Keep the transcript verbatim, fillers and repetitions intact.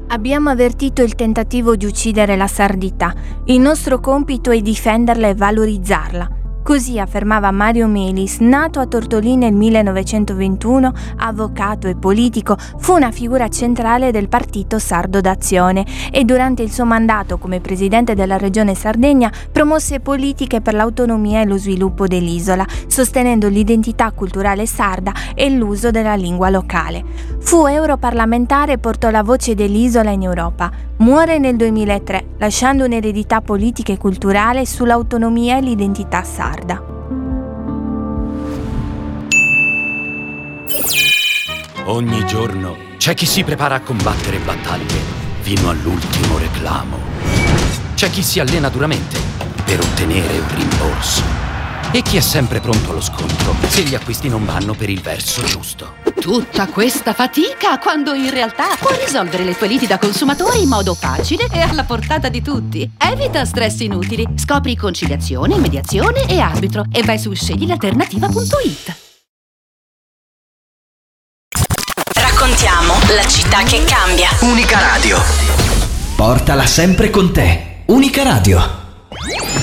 Abbiamo avvertito il tentativo di uccidere la sardità. Il nostro compito è difenderla e valorizzarla. Così affermava Mario Melis, nato a Tortolì nel millenovecentoventuno, avvocato e politico, fu una figura centrale del Partito Sardo d'Azione e durante il suo mandato come presidente della regione Sardegna promosse politiche per l'autonomia e lo sviluppo dell'isola, sostenendo l'identità culturale sarda e l'uso della lingua locale. Fu europarlamentare e portò la voce dell'isola in Europa. Muore nel duemilatré, lasciando un'eredità politica e culturale sull'autonomia e l'identità sarda. Ogni giorno c'è chi si prepara a combattere battaglie fino all'ultimo reclamo. C'è chi si allena duramente per ottenere un rimborso. E chi è sempre pronto allo scontro se gli acquisti non vanno per il verso giusto. Tutta questa fatica quando in realtà puoi risolvere le tue liti da consumatore in modo facile e alla portata di tutti. Evita stress inutili, scopri conciliazione, mediazione e arbitro e vai su scegli l'alternativa punto it. Raccontiamo la città che cambia. Unica Radio. Portala sempre con te. Unica Radio.